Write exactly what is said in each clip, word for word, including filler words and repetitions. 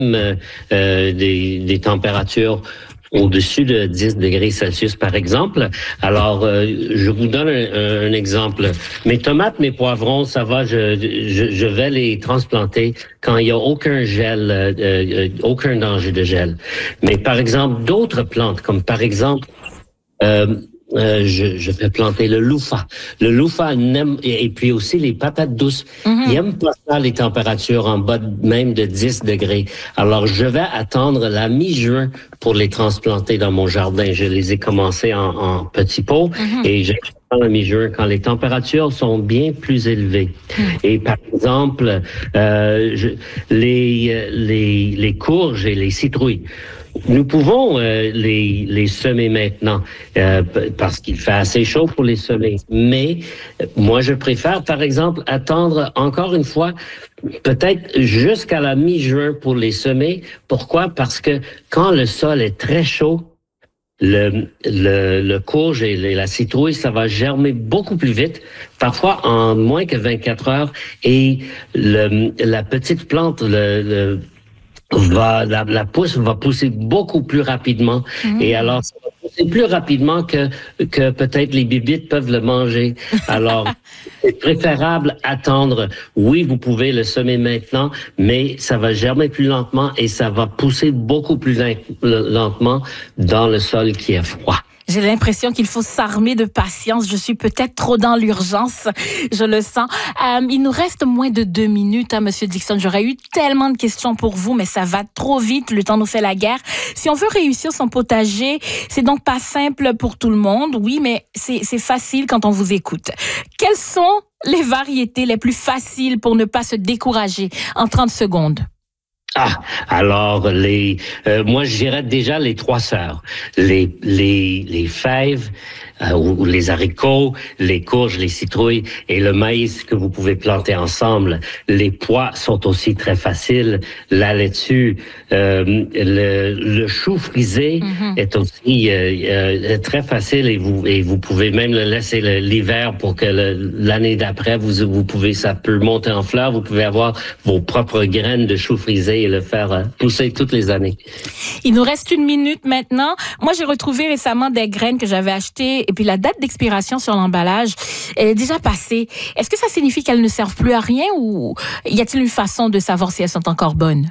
euh, des, des températures au-dessus de dix degrés Celsius, par exemple. Alors, euh, je vous donne un, un exemple. Mes tomates, mes poivrons, ça va, je, je, je vais les transplanter quand il n'y a aucun gel, euh, euh, aucun danger de gel. Mais par exemple, d'autres plantes, comme par exemple, euh, Euh, je, je fais planter le louffa. Le louffa n'aime, et, et puis aussi les patates douces. Mm-hmm. Ils n'aiment pas ça, les températures en bas de, même de dix degrés. Alors, je vais attendre la mi-juin pour les transplanter dans mon jardin. Je les ai commencés en, en petits pots mm-hmm. et je à la mi-juin quand les températures sont bien plus élevées. Mm. Et par exemple, euh, je, les, les, les courges et les citrouilles, nous pouvons euh, les, les semer maintenant euh, parce qu'il fait assez chaud pour les semer. Mais euh, moi, je préfère, par exemple, attendre encore une fois, peut-être jusqu'à la mi-juin pour les semer. Pourquoi? Parce que quand le sol est très chaud, le, le, le courge et la citrouille, ça va germer beaucoup plus vite, parfois en moins que vingt-quatre heures. Et le, la petite plante, le, le va la, la pousse va pousser beaucoup plus rapidement mmh. et alors ça va pousser plus rapidement que que peut-être les bibites peuvent le manger. Alors c'est préférable attendre. Oui, vous pouvez le semer maintenant, mais ça va germer plus lentement et ça va pousser beaucoup plus lentement dans le sol qui est froid. J'ai l'impression qu'il faut s'armer de patience. Je suis peut-être trop dans l'urgence. Je le sens. Euh, il nous reste moins de deux minutes, hein, Monsieur Dickson. J'aurais eu tellement de questions pour vous, mais ça va trop vite. Le temps nous fait la guerre. Si on veut réussir son potager, c'est donc pas simple pour tout le monde. Oui, mais c'est, c'est facile quand on vous écoute. Quelles sont les variétés les plus faciles pour ne pas se décourager en trente secondes? Ah, alors les, euh, moi je dirais déjà les trois sœurs, les les les fèves euh, ou, ou les haricots, les courges, les citrouilles et le maïs que vous pouvez planter ensemble. Les pois sont aussi très faciles. La laitue, euh, le, le chou frisé mm-hmm. est aussi euh, euh, très facile et vous et vous pouvez même le laisser le, l'hiver pour que le, l'année d'après vous vous pouvez ça peut monter en fleurs. Vous pouvez avoir vos propres graines de chou frisé et le faire pousser toutes les années. Il nous reste une minute maintenant. Moi, j'ai retrouvé récemment des graines que j'avais achetées et puis la date d'expiration sur l'emballage elle est déjà passée. Est-ce que ça signifie qu'elles ne servent plus à rien ou y a-t-il une façon de savoir si elles sont encore bonnes?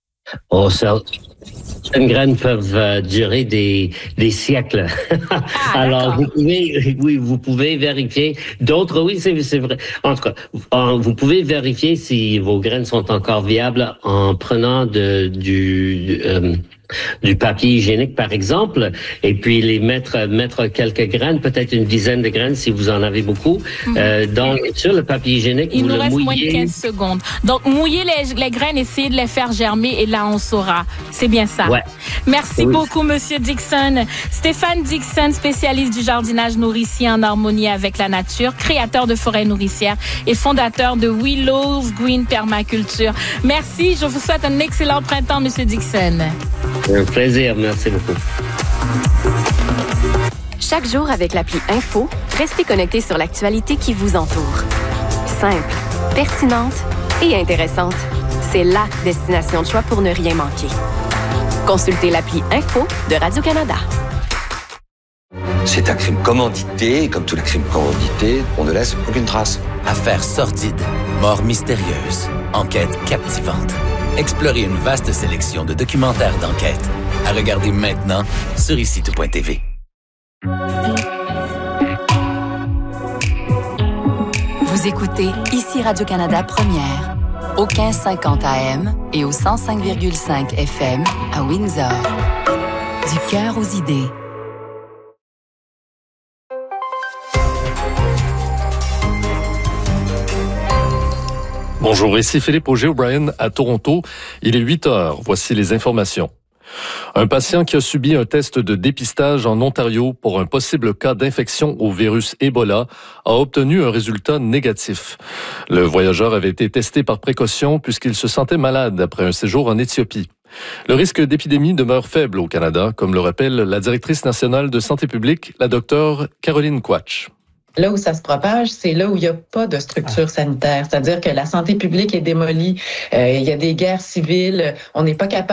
Oh, ça... Certaines graines peuvent euh, durer des des siècles. Ah, alors d'accord. vous pouvez oui vous pouvez vérifier. D'autres oui c'est c'est vrai. En tout cas vous pouvez vérifier si vos graines sont encore viables en prenant de du euh, du papier hygiénique par exemple et puis les mettre mettre quelques graines, peut-être une dizaine de graines si vous en avez beaucoup mm-hmm. euh, dans sur le papier hygiénique. Il vous nous le reste mouillez. moins de quinze secondes. Donc mouiller les, les graines, essayer de les faire germer et là on saura. C'est bien ça. Ouais. Merci oui. beaucoup Monsieur Dickson. Stéphane Dickson, spécialiste du jardinage nourricier en harmonie avec la nature, créateur de forêts nourricières et fondateur de Willows Green Permaculture. Merci. Je vous souhaite un excellent printemps Monsieur Dickson. Un plaisir, merci beaucoup. Chaque jour avec l'appli Info, restez connectés sur l'actualité qui vous entoure. Simple, pertinente et intéressante. C'est la destination de choix pour ne rien manquer. Consultez l'appli Info de Radio-Canada. C'est un crime commandité, et comme tous les crimes commandités, on ne laisse aucune trace. Affaires sordides, mort mystérieuse, enquête captivante. Explorez une vaste sélection de documentaires d'enquête. À regarder maintenant sur ici tout point t v. Vous écoutez Ici Radio-Canada Première, au quinze cinquante A M et au cent cinq virgule cinq F M à Windsor. Du cœur aux idées. Bonjour, ici Philippe Auger-O'Brien à Toronto. Il est huit heures. Voici les informations. Un patient qui a subi un test de dépistage en Ontario pour un possible cas d'infection au virus Ebola a obtenu un résultat négatif. Le voyageur avait été testé par précaution puisqu'il se sentait malade après un séjour en Éthiopie. Le risque d'épidémie demeure faible au Canada, comme le rappelle la directrice nationale de santé publique, la docteure Caroline Quach. Là où ça se propage, c'est là où il n'y a pas de structure sanitaire. C'est-à-dire que la santé publique est démolie, euh, il y a des guerres civiles, on n'est pas capable